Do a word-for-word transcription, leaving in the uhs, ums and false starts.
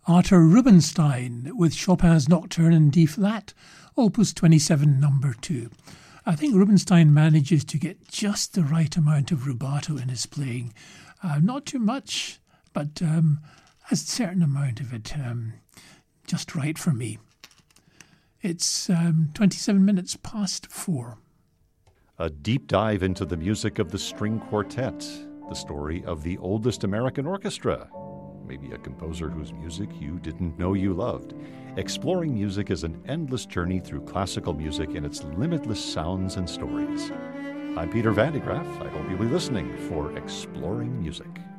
Arthur Rubinstein with Chopin's Nocturne in D-flat, Opus twenty-seven, number two. I think Rubinstein manages to get just the right amount of rubato in his playing. Uh, not too much, but um, a certain amount of it um, just right for me. It's um, twenty-seven minutes past four. A deep dive into the music of the string quartet, the story of the oldest American orchestra, maybe a composer whose music you didn't know you loved. Exploring music is an endless journey through classical music and its limitless sounds and stories. I'm Peter Van de Graaff. I hope you'll be listening for Exploring Music.